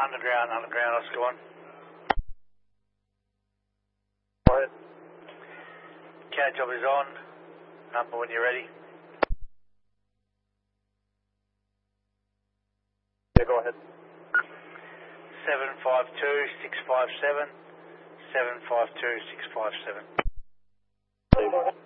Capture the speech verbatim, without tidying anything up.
underground, underground, Oscar one. Go ahead. Cat job is on. Number when you're ready. Yeah, go ahead. seven five two, six five seven. seven five two, six five seven.